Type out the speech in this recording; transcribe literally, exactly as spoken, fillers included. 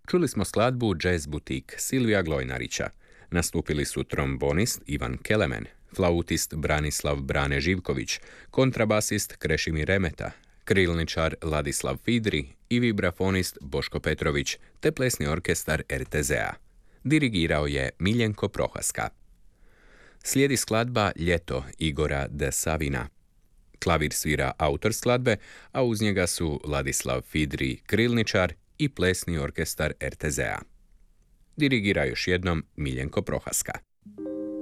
Čuli smo skladbu Jazz Butik Silvija Glojnarića. Nastupili su trombonist Ivan Kelemen, flautist Branislav Brane Živković, kontrabasist Krešimir Remeta, krilničar Ladislav Fidri i vibrafonist Boško Petrović, te plesni orkestar er te zea. Dirigirao je Miljenko Prohaska. Slijedi skladba Ljeto Igora de Savina. Klavir svira autor skladbe, a uz njega su Ladislav Fidri, krilničar i plesni orkestar er te zea. Dirigira još jednom Miljenko Prohaska.